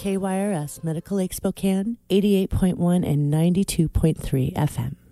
KYRS Medical Lake Spokane, 88.1 and 92.3 FM.